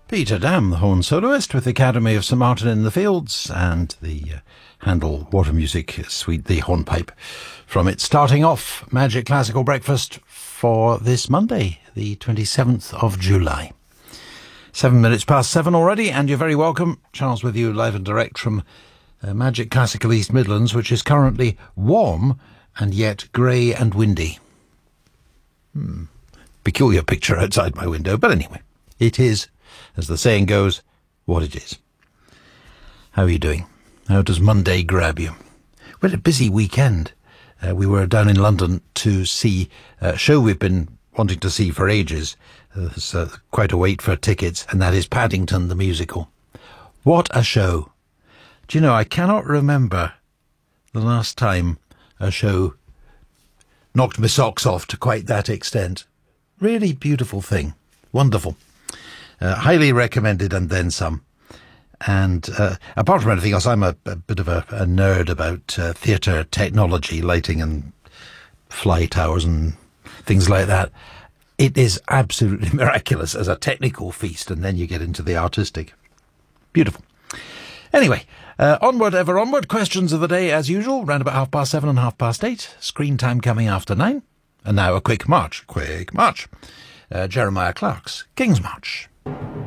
Peter Dam, the horn soloist with the Academy of St Martin in the Fields, and the Handel Water Music Suite, the hornpipe, from it. Starting off Magic Classical Breakfast for this Monday, the 27th of July. 7 minutes past 7 already, and you're very welcome. Charles with you live and direct from Magic Classical East Midlands, which is currently warm and yet grey and windy. Peculiar picture outside my window, but anyway, it is, as the saying goes, what it is. How are you doing? How does Monday grab you? We had a busy weekend. We were down in London to see a show we've been wanting to see for ages. There's quite a wait for tickets, and that is Paddington the Musical. What a show. Do you know, I cannot remember the last time a show knocked my socks off to quite that extent. Really beautiful thing. Wonderful. Highly recommended, and then some. And apart from anything else, I'm a bit of a nerd about theatre technology, lighting and fly towers and things like that. It is absolutely miraculous as a technical feast, and then you get into the artistic. Beautiful. Anyway, onward, ever onward. Questions of the day, as usual, round about 7:30 and 8:30. Screen time coming after 9. And now a quick march. Jeremiah Clarke's King's March.